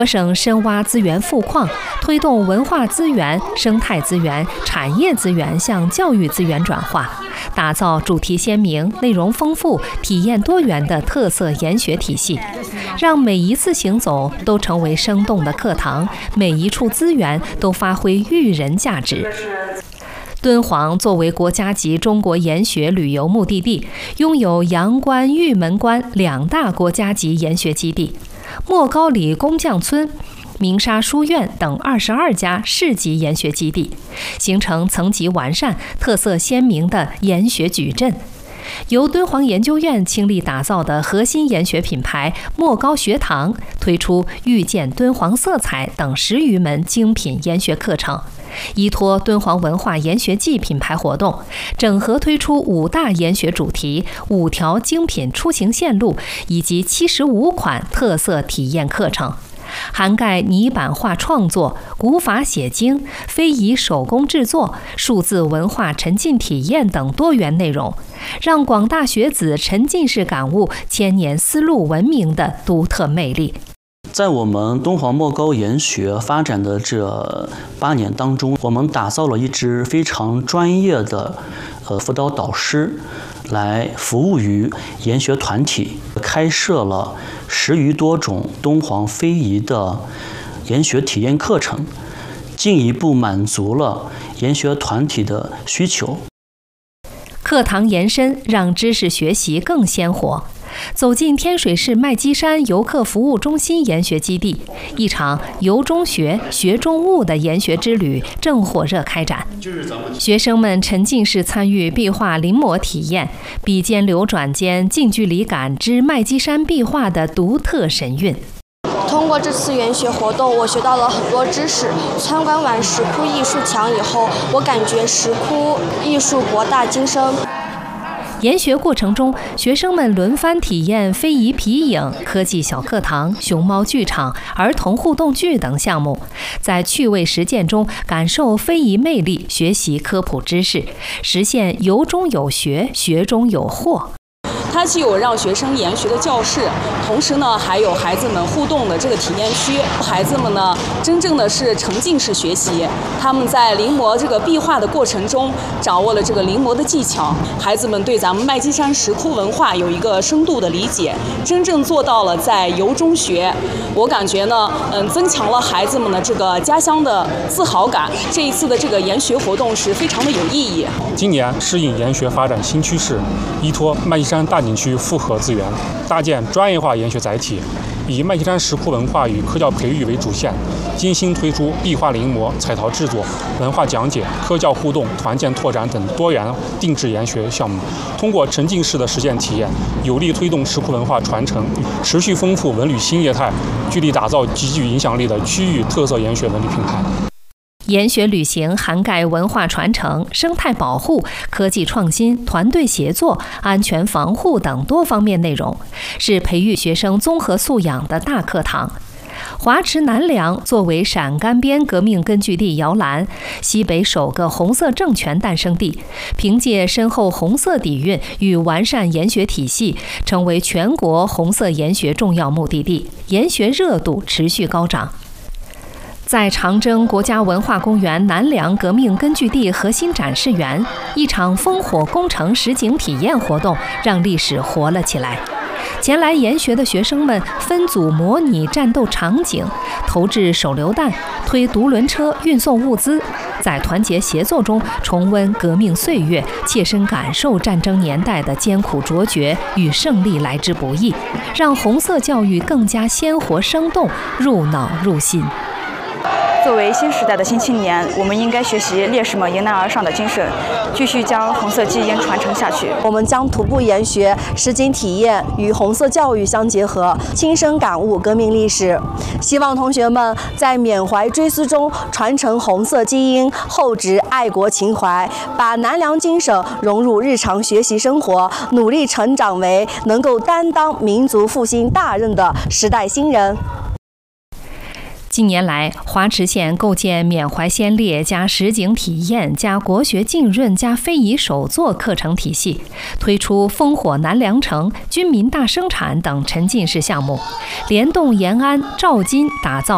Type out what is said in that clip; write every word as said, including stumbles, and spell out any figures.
各省深挖资源富矿，推动文化资源、生态资源、产业资源向教育资源转化，打造主题鲜明、内容丰富、体验多元的特色研学体系，让每一次行走都成为生动的课堂，每一处资源都发挥育人价值。敦煌作为国家级中国研学旅游目的地，拥有阳关、玉门关两大国家级研学基地，莫高里工匠村、鸣沙书院等二十二家市级研学基地，形成层级完善、特色鲜明的研学矩阵。由敦煌研究院倾力打造的核心研学品牌莫高学堂，推出遇见敦煌色彩等十余门精品研学课程，依托敦煌文化研学季品牌活动，整合推出五大研学主题、五条精品出行线路以及七十五款特色体验课程，涵盖泥板画创作、古法写经、非遗手工制作、数字文化沉浸体验等多元内容，让广大学子沉浸式感悟千年丝路文明的独特魅力。 在我们敦煌莫高研学发展的这八年当中，我们打造了一支非常专业的呃辅导导师，来服务于研学团体，开设了十余多种敦煌非遗的研学体验课程，进一步满足了研学团体的需求。 课堂延伸让知识学习更鲜活。走进天水市麦积山游客服务中心研学基地，一场游中学、学中悟的研学之旅正火热开展。学生们沉浸式参与壁画临摹体验，笔尖流转间近距离感知麦积山壁画的独特神韵。 通过这次研学活动，我学到了很多知识。参观完石窟艺术墙以后，我感觉石窟艺术博大精深。 研学过程中，学生们轮番体验非遗皮影、科技小课堂、熊猫剧场、儿童互动剧等项目，在趣味实践中感受非遗魅力，学习科普知识，实现游中有学、学中有获。 它既有让学生研学的教室，同时呢还有孩子们互动的这个体验区。孩子们呢真正的是沉浸式学习，他们在临摹这个壁画的过程中掌握了这个临摹的技巧。孩子们对咱们麦积山石窟文化有一个深度的理解，真正做到了在游中学。我感觉呢，嗯，增强了孩子们的这个家乡的自豪感。这一次的这个研学活动是非常的有意义。 今年适应研学发展新趋势，依托麦积山大景区复合资源，搭建专业化研学载体，以麦积山石窟文化与科教培育为主线，精心推出壁画临摹、彩陶制作、文化讲解、科教互动、团建拓展等多元定制研学项目。通过沉浸式的实践体验，有力推动石窟文化传承，持续丰富文旅新业态，聚力打造极具影响力的区域特色研学文旅品牌。 研学旅行涵盖文化传承、生态保护、科技创新、团队协作、安全防护等多方面内容，是培育学生综合素养的大课堂。华池南梁作为陕甘边革命根据地摇篮，西北首个红色政权诞生地，凭借深厚红色底蕴与完善研学体系，成为全国红色研学重要目的地，研学热度持续高涨。在长征国家文化公园南梁革命根据地核心展示园，一场烽火工程实景体验活动让历史活了起来。前来研学的学生们分组模拟战斗场景，投掷手榴弹，推独轮车运送物资，在团结协作中重温革命岁月，切身感受战争年代的艰苦卓绝与胜利来之不易，让红色教育更加鲜活生动，入脑入心。 作为新时代的新青年，我们应该学习烈士们迎难而上的精神，继续将红色基因传承下去。 我们将徒步研学、实景体验与红色教育相结合，亲身感悟革命历史。希望同学们在缅怀追思中传承红色基因，厚植爱国情怀，把南梁精神融入日常学习生活，努力成长为能够担当民族复兴大任的时代新人。 近年来，华池县构建缅怀先烈加实景体验加国学浸润加非遗手作课程体系，推出烽火南梁城、军民大生产等沉浸式项目，联动延安、肇金，打造